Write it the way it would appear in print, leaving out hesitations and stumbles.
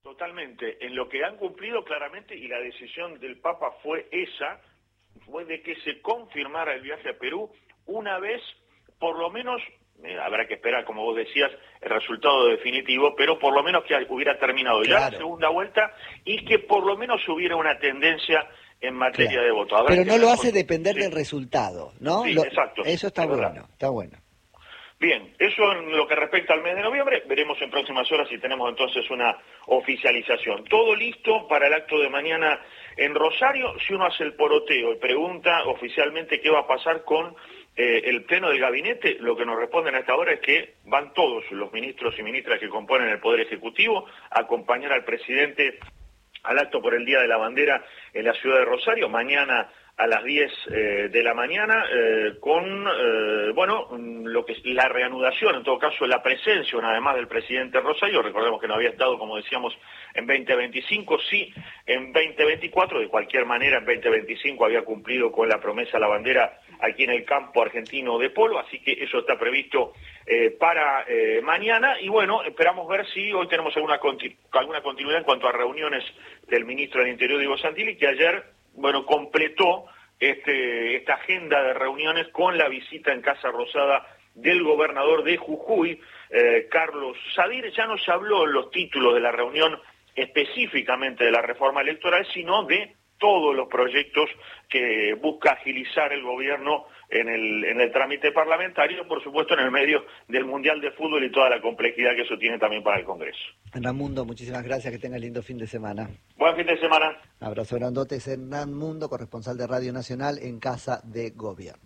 Totalmente. En lo que han cumplido claramente, y la decisión del Papa fue esa, fue de que se confirmara el viaje a Perú una vez, por lo menos, habrá que esperar, como vos decías, el resultado definitivo, pero por lo menos que hubiera terminado ya la segunda vuelta y que por lo menos hubiera una tendencia en materia de voto. Pero no lo hace depender del resultado, ¿no? Sí, exacto. Eso está bueno, está bueno. Bien, eso en lo que respecta al mes de noviembre, veremos en próximas horas si tenemos entonces una oficialización. Todo listo para el acto de mañana en Rosario. Si uno hace el poroteo y pregunta oficialmente qué va a pasar con el pleno del gabinete, lo que nos responden a esta hora es que van todos los ministros y ministras que componen el Poder Ejecutivo a acompañar al presidente al acto por el Día de la Bandera en la ciudad de Rosario, mañana a las 10 de la mañana, con, lo que es la reanudación, en todo caso, la presencia, una vez más, del presidente Rosario. Recordemos que no había estado, como decíamos, en 2025, sí en 2024, de cualquier manera en 2025 había cumplido con la promesa a la bandera aquí en el campo argentino de polo, así que eso está previsto para mañana, y bueno, esperamos ver si hoy tenemos alguna continuidad en cuanto a reuniones del ministro del Interior, Diego Santilli, que ayer, completó esta agenda de reuniones con la visita en Casa Rosada del gobernador de Jujuy, Carlos Sadir. Ya no se habló en los títulos de la reunión específicamente de la reforma electoral, sino de todos los proyectos que busca agilizar el gobierno en el trámite parlamentario, por supuesto en el medio del Mundial de Fútbol y toda la complejidad que eso tiene también para el Congreso. Hernán Mundo, muchísimas gracias, que tengas lindo fin de semana. Buen fin de semana. Abrazo grandote, es Hernán Mundo, corresponsal de Radio Nacional en Casa de Gobierno.